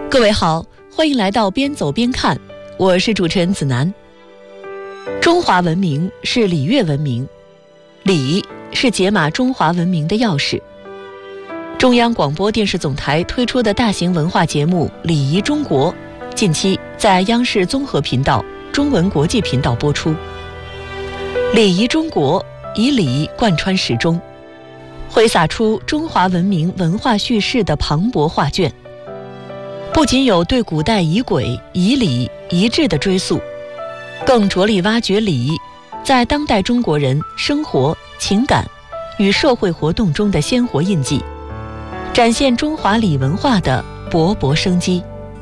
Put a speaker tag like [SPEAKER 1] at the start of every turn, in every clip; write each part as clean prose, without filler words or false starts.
[SPEAKER 1] 各位好，欢迎来到边走边看，我是主持人子楠。中华文明是礼乐文明，礼是解码中华文明的钥匙。中央广播电视总台推出的大型文化节目《礼仪中国》，近期在央视综合频道、中文国际频道播出。礼仪中国以礼贯穿始终，挥洒出中华文明文化叙事的磅礴画卷。不仅有对古代仪轨、仪礼、仪制的追溯，更着力挖掘礼在当代中国人生活、情感与社会活动中的鲜活印记，展现中华礼文化的勃勃生机。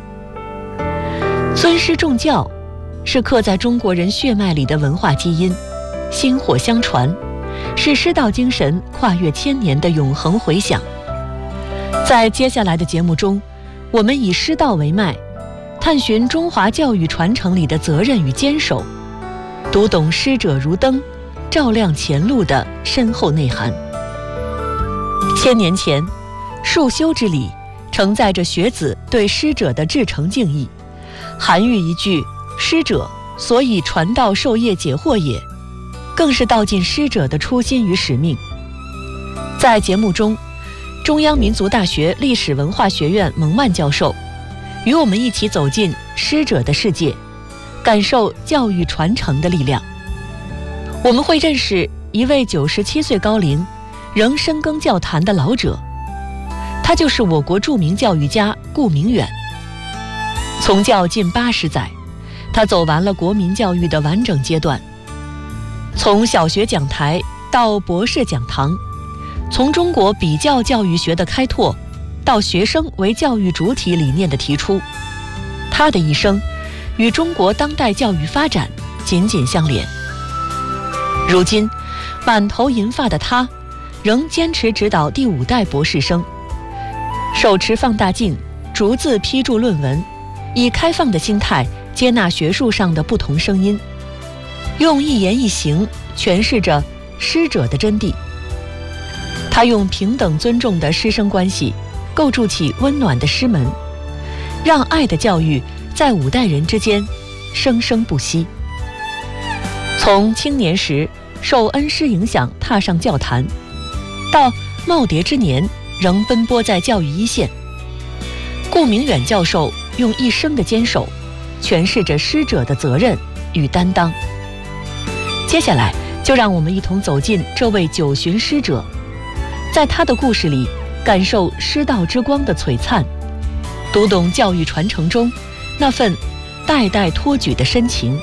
[SPEAKER 1] 尊师重教是刻在中国人血脉里的文化基因，薪火相传，是师道精神跨越千年的永恒回响。在接下来的节目中，我们以师道为脉，探寻中华教育传承里的责任与坚守，读懂师者如灯，照亮前路的深厚内涵。千年前，束修之礼承载着学子对师者的至诚敬意，韩愈一句“师者，所以传道授业解惑也”，更是道尽师者的初心与使命。在节目中，中央民族大学历史文化学院蒙曼教授与我们一起走进师者的世界，感受教育传承的力量。我们会认识一位97岁高龄仍深耕教坛的老者，他就是我国著名教育家顾明远。从教近80载，他走完了国民教育的完整阶段，从小学讲台到博士讲堂，从中国比较教育学的开拓到学生为教育主体理念的提出，他的一生与中国当代教育发展紧紧相连。如今满头银发的他仍坚持指导第5代博士生，手持放大镜逐字批注论文，以开放的心态接纳学术上的不同声音，用一言一行诠释着师者的真谛。他用平等尊重的师生关系构筑起温暖的师门，让爱的教育在5代人之间生生不息。从青年时受恩师影响踏上教坛，到耄耋之年仍奔波在教育一线，顾明远教授用一生的坚守诠释着师者的责任与担当。接下来就让我们一同走进这位九旬师者，在他的故事里感受师道之光的璀璨，读懂教育传承中那份代代托举的深情。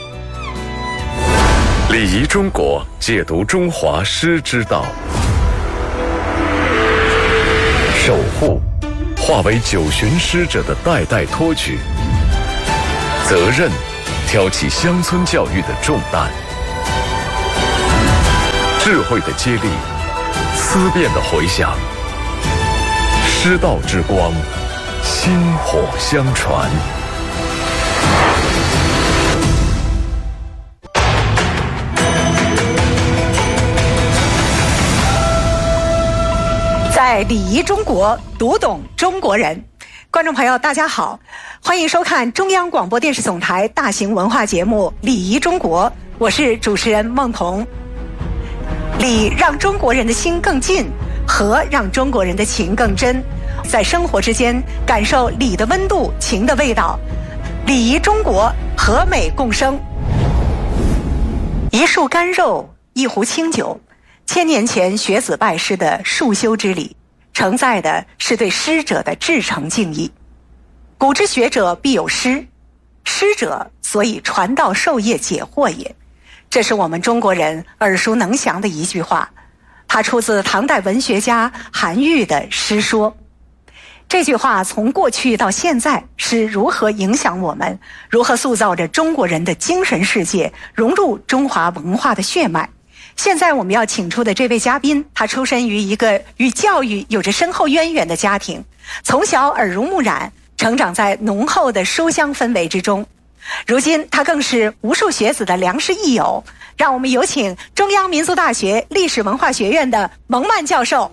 [SPEAKER 2] 礼仪中国，解读中华师之道，守护化为九旬师者的代代托举，责任挑起乡村教育的重担，智慧的接力，思辨的回响，师道之光，薪火相传。
[SPEAKER 3] 在礼仪中国，读懂中国人。观众朋友大家好，欢迎收看中央广播电视总台大型文化节目《礼仪中国》，我是主持人孟彤。礼让中国人的心更近，和让中国人的情更真，在生活之间感受礼的温度，情的味道。礼仪中国，和美共生。一束干肉，一壶清酒，千年前学子拜师的束修之礼，承载的是对师者的至诚敬意。古之学者必有师，师者所以传道授业解惑也。这是我们中国人耳熟能详的一句话，它出自唐代文学家韩愈的诗说。这句话从过去到现在是如何影响我们，如何塑造着中国人的精神世界，融入中华文化的血脉。现在我们要请出的这位嘉宾，他出身于一个与教育有着深厚渊源的家庭，从小耳濡目染，成长在浓厚的书香氛围之中。如今他更是无数学子的良师益友。让我们有请中央民族大学历史文化学院的蒙曼教授。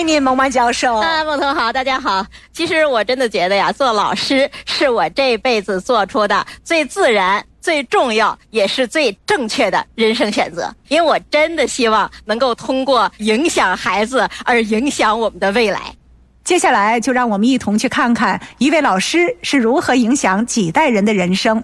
[SPEAKER 3] 您，孟满教授。
[SPEAKER 4] 孟同好，大家好。其实我真的觉得呀，做老师是我这辈子做出的最自然、最重要也是最正确的人生选择。因为我真的希望能够通过影响孩子而影响我们的未来。
[SPEAKER 3] 接下来就让我们一同去看看一位老师是如何影响几代人的人生。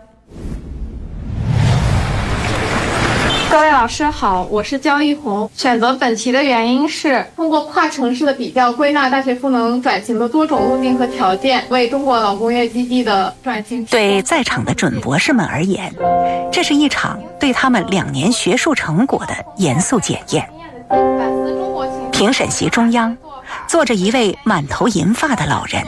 [SPEAKER 5] 各位老师好，我是焦一红。选择本题的原因是通过跨城市的比较，归纳大学赋能转型的多种路径和条件，为中国老工业基地的转型。
[SPEAKER 3] 对在场的准博士们而言，这是一场对他们2年学术成果的严肃检验。评审席中央坐着一位满头银发的老人，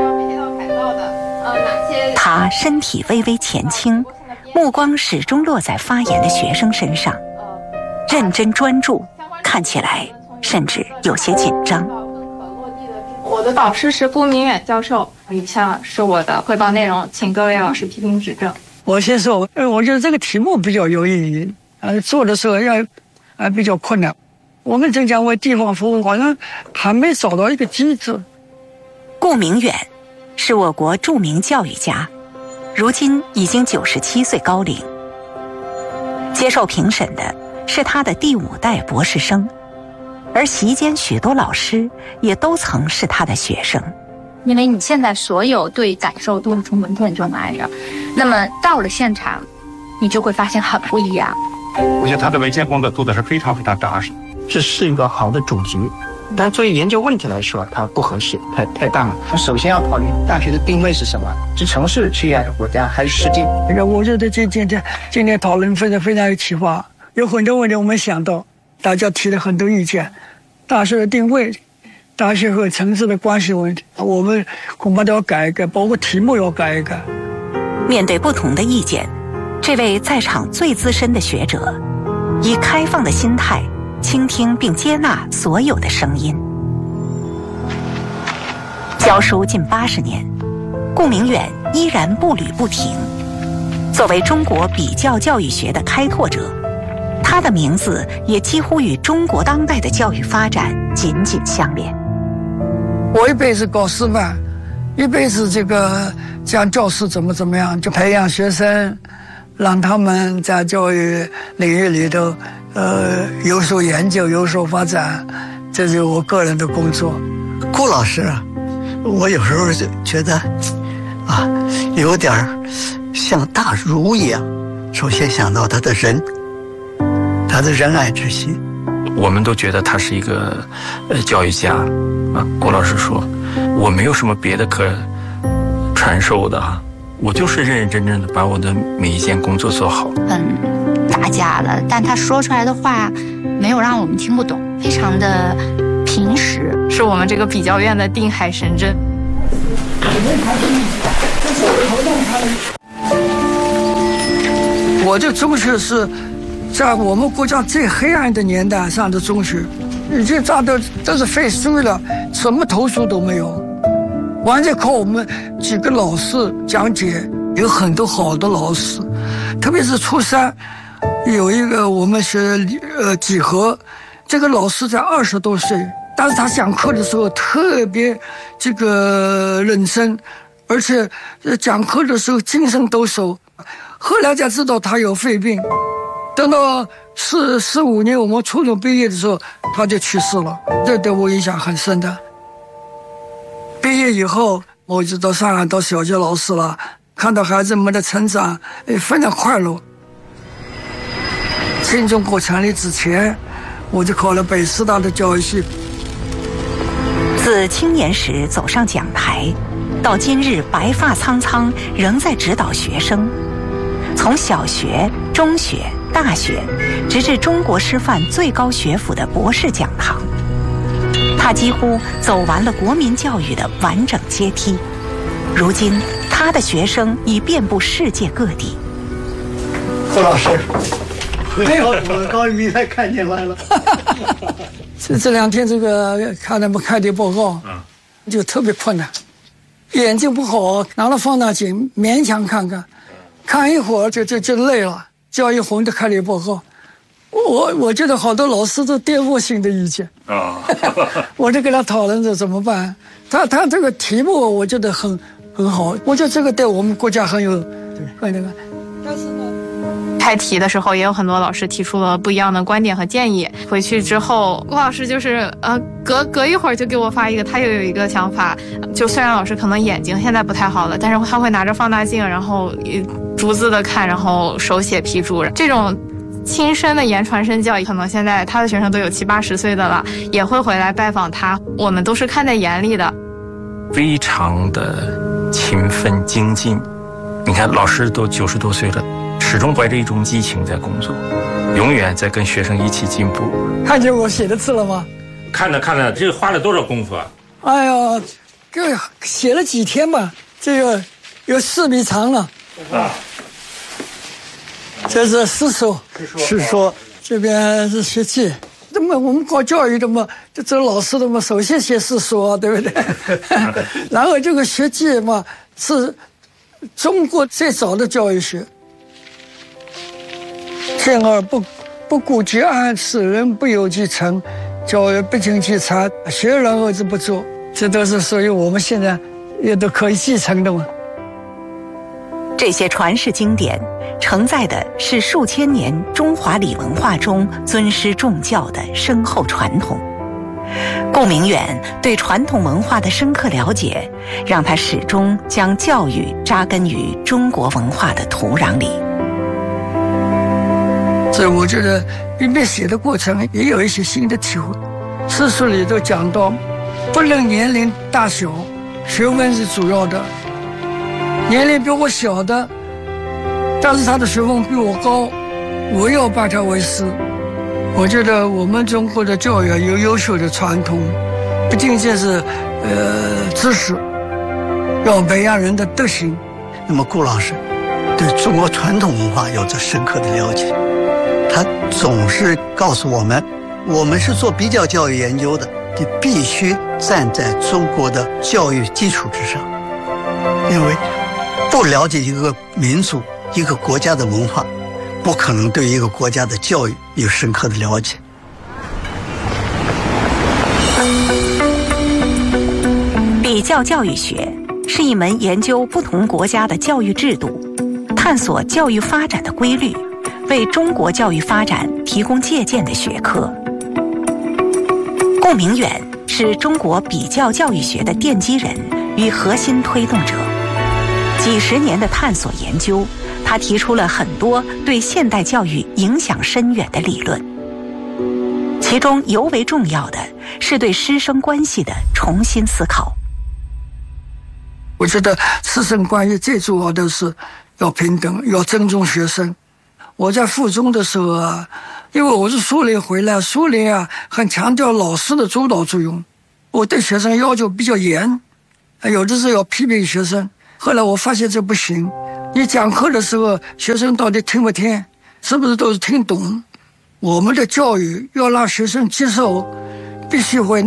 [SPEAKER 3] 他身体微微前倾，目光始终落在发言的学生身上，认真专注，看起来甚至有些紧张。
[SPEAKER 5] 我的导师是顾明远教授，以下是我的汇报内容，请各位老师批评指正。
[SPEAKER 6] 我先说，我觉得这个题目比较有意义，做的时候比较困难。我们浙江为地方服务好像还没找到一个机制。
[SPEAKER 3] 顾明远是我国著名教育家，如今已经97岁高龄。接受评审的是他的第5代博士生，而席间许多老师也都曾是他的学生。
[SPEAKER 7] 因为你现在所有对感受都是从文件中来的，那么到了现场，你就会发现很不一样。
[SPEAKER 8] 我觉得他的文献工作做的是非常非常扎实，这是一个好的主题。但作为研究问题来说，它不合适，太大了。它首先要考虑大学的定位是什么，是城市、区域还是国家还是世界？
[SPEAKER 6] 我觉得今天讨论非常有启发，有很多问题我们想到，大家提了很多意见。大学的定位，大学和城市的关系问题，我们恐怕都要改一改，包括题目要改一改。
[SPEAKER 3] 面对不同的意见，这位在场最资深的学者，以开放的心态倾听并接纳所有的声音。教书近80年，顾明远依然步履不停。作为中国比较教育学的开拓者，他的名字也几乎与中国当代的教育发展紧紧相连。
[SPEAKER 6] 我一辈子搞师范，一辈子讲教师怎么样，就培养学生，让他们在教育领域里头有所研究，有所发展，这是我个人的工作。
[SPEAKER 9] 顾老师啊，我有时候就觉得有点像大儒一样，首先想到他的人，他的仁爱之心。
[SPEAKER 8] 我们都觉得他是一个教育家郭老师说，我没有什么别的可传授的，我就是认认真真的把我的每一件工作做好。
[SPEAKER 7] 打架了，但他说出来的话没有让我们听不懂，非常的平实，
[SPEAKER 5] 是我们这个比较院的定海神针。
[SPEAKER 6] 我这中学是在我们国家最黑暗的年代上的中学，已经炸的都是废墟了，什么投诉都没有，完全靠我们几个老师讲解。有很多好的老师，特别是初3有一个我们学几何，这个老师才20多岁，但是他讲课的时候特别认真，而且讲课的时候精神抖擞。后来才知道他有肺病，等到15年我们初中毕业的时候他就去世了，这对我影响很深的。毕业以后我就到上海当小学老师了，看到孩子们的成长非常快乐。新中国成立之前，我就考了北师大的教育系。
[SPEAKER 3] 自青年时走上讲台，到今日白发苍苍仍在指导学生，从小学、中学、大学，直至中国师范最高学府的博士讲堂，他几乎走完了国民教育的完整阶梯。如今他的学生已遍布世界各地。
[SPEAKER 9] 顾老师，我高一鸣才看见来了。
[SPEAKER 6] 这2天看他们开的报告，就特别困难，眼睛不好，拿了放大镜勉强看一会儿就累了。教育红的开的报告， 我觉得好多老师都颠覆性的意见啊，我就跟他讨论着怎么办。他这个题目我觉得很好，我觉得这个对我们国家很有那个。但是呢，
[SPEAKER 5] 开题的时候也有很多老师提出了不一样的观点和建议。回去之后，郭老师就是隔一会儿就给我发一个，他又有一个想法。就虽然老师可能眼睛现在不太好了，但是他会拿着放大镜，然后逐字的看，然后手写批注。这种亲身的言传身教，可能现在他的学生都有70、80岁的了，也会回来拜访他，我们都是看在眼里的。
[SPEAKER 8] 非常的勤奋精进，你看老师都90多岁了，始终怀着一种激情在工作，永远在跟学生一起进步。
[SPEAKER 6] 看见我写的字了吗？
[SPEAKER 10] 看了，这花了多少功夫啊？
[SPEAKER 6] 哎呀，这写了几天吧，这个有4米长了啊。这是诗说，这边是学记。那么我们搞教育的嘛，就做老师的嘛，首先写诗说，对不对？然后这个学记嘛，是中国最早的教育学。见而不顾其安，使人不有其成，教育不尽其才，学然而之不作，这都是属于我们现在也都可以继承的嘛。
[SPEAKER 3] 这些传世经典承载的是数千年中华礼文化中尊师重教的深厚传统。顾明远对传统文化的深刻了解，让他始终将教育扎根于中国文化的土壤里。
[SPEAKER 6] 所以我觉得一边写的过程也有一些新的体会。诗书里都讲到，不论年龄大小，学问是主要的。年龄比我小的，但是他的学问比我高，我要拜他为师。我觉得我们中国的教育有优秀的传统，不仅仅是知识，要培养人的德行。
[SPEAKER 9] 那么顾老师对中国传统文化有着深刻的了解，他总是告诉我们，我们是做比较教育研究的，你必须站在中国的教育基础之上，因为不了解一个民族、一个国家的文化，不可能对一个国家的教育有深刻的了解。
[SPEAKER 3] 比较教育学是一门研究不同国家的教育制度，探索教育发展的规律，为中国教育发展提供借鉴的学科。顾明远是中国比较教育学的奠基人与核心推动者。几十年的探索研究，他提出了很多对现代教育影响深远的理论。其中尤为重要的是对师生关系的重新思考。
[SPEAKER 6] 我觉得师生关系最主要的是要平等，要尊重学生。我在附中的时候啊，因为我是苏联回来，苏联啊很强调老师的主导作用，我对学生要求比较严，有的时候要批评学生。后来我发现这不行，你讲课的时候，学生到底听不听，是不是都是听懂？我们的教育要让学生接受，必须会